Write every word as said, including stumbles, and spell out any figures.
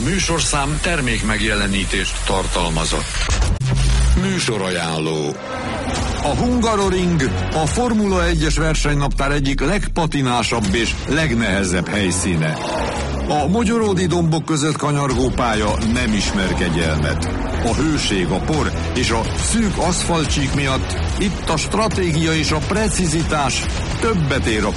műsorszám termék megjelenítést tartalmazott. Műsorajánló. A Hungaroring a Formula egyes versenynaptár egyik legpatinásabb és legnehezebb helyszíne. A mogyoródi dombok között kanyargó pálya nem ismer kegyelmet. A hőség, a por és a szűk aszfaltcsík miatt itt a stratégia és a precizitás többet ér a